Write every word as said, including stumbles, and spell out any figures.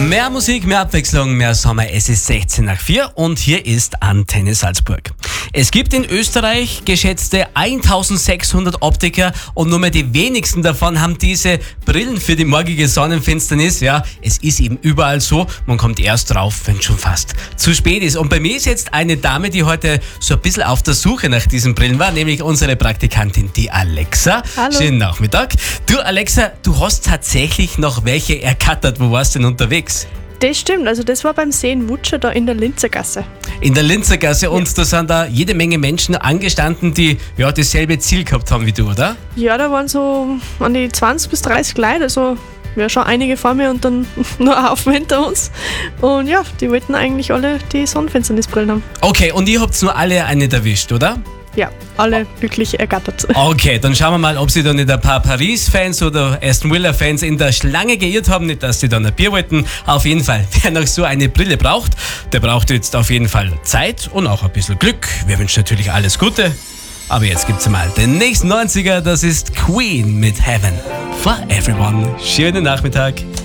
Mehr Musik, mehr Abwechslung, mehr Sommer. Es ist sechzehn nach vier und hier ist Antenne Salzburg. Es gibt in Österreich geschätzte eintausendsechshundert Optiker und nur mehr die wenigsten davon haben diese Brillen für die morgige Sonnenfinsternis. Ja, es ist eben überall so, man kommt erst drauf, wenn es schon fast zu spät ist. Und bei mir ist jetzt eine Dame, die heute so ein bisschen auf der Suche nach diesen Brillen war, nämlich unsere Praktikantin, die Alexa. Hallo. Schönen Nachmittag. Du Alexa, du hast tatsächlich noch welche ergattert. Wo warst du denn unterwegs? Das stimmt, also das war beim See in Wutscher da in der Linzergasse. In der Linzergasse und da sind da jede Menge Menschen angestanden, die ja dasselbe Ziel gehabt haben wie du, oder? Ja, da waren so an die zwanzig bis dreißig Leute, also ja, schon einige vor mir und dann nur ein Haufen hinter uns. Und ja, die wollten eigentlich alle die Sonnenfinsternisbrillen haben. Okay, und ihr habt nur alle eine erwischt, oder? Ja, alle glücklich ergattert. Okay, dann schauen wir mal, ob sie da nicht ein paar Paris-Fans oder Aston Villa-Fans in der Schlange geirrt haben, nicht, dass sie dann ein Bier wollten. Auf jeden Fall, wer noch so eine Brille braucht, der braucht jetzt auf jeden Fall Zeit und auch ein bisschen Glück. Wir wünschen natürlich alles Gute. Aber jetzt gibt's mal den nächsten neunziger, das ist Queen mit Heaven for Everyone. Schönen Nachmittag.